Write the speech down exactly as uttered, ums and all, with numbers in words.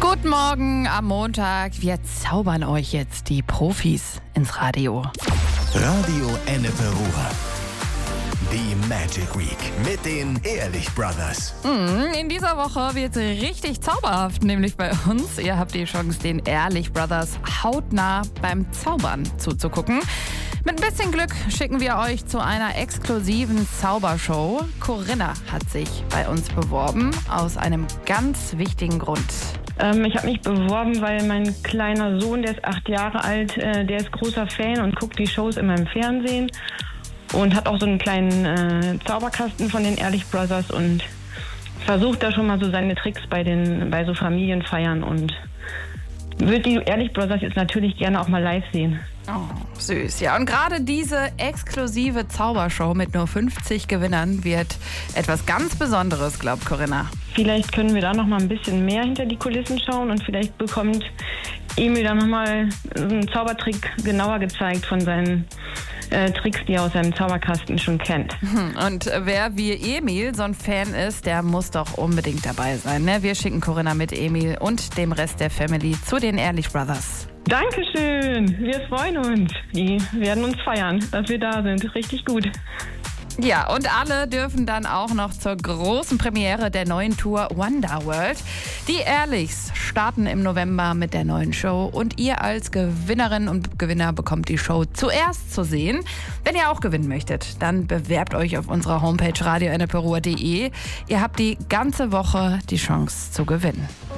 Guten Morgen am Montag. Wir zaubern euch jetzt die Profis ins Radio. Radio Ennepe Ruhr. Die Magic Week mit den Ehrlich Brothers. In dieser Woche wird es richtig zauberhaft, nämlich bei uns. Ihr habt die Chance, den Ehrlich Brothers hautnah beim Zaubern zuzugucken. Mit ein bisschen Glück schicken wir euch zu einer exklusiven Zaubershow. Corinna hat sich bei uns beworben, aus einem ganz wichtigen Grund. Ähm, ich habe mich beworben, weil mein kleiner Sohn, der ist acht Jahre alt, äh, der ist großer Fan und guckt die Shows immer im Fernsehen und hat auch so einen kleinen äh, Zauberkasten von den Ehrlich Brothers und versucht da schon mal so seine Tricks bei den bei so Familienfeiern und würde die Ehrlich Brothers jetzt natürlich gerne auch mal live sehen. Oh, süß. Ja, und gerade diese exklusive Zaubershow mit nur fünfzig Gewinnern wird etwas ganz Besonderes, glaubt Corinna. Vielleicht können wir da noch mal ein bisschen mehr hinter die Kulissen schauen und vielleicht bekommt Emil da noch mal einen Zaubertrick genauer gezeigt von seinen äh, Tricks, die er aus seinem Zauberkasten schon kennt. Und wer wie Emil so ein Fan ist, der muss doch unbedingt dabei sein. Ne? Wir schicken Corinna mit Emil und dem Rest der Family zu den Ehrlich Brothers. Dankeschön, wir freuen uns. Die werden uns feiern, dass wir da sind. Richtig gut. Ja, und alle dürfen dann auch noch zur großen Premiere der neuen Tour Wonderworld. Die Ehrlichs starten im November mit der neuen Show und ihr als Gewinnerin und Gewinner bekommt die Show zuerst zu sehen. Wenn ihr auch gewinnen möchtet, dann bewerbt euch auf unserer Homepage radio ennepe ruhr punkt de. Ihr habt die ganze Woche die Chance zu gewinnen.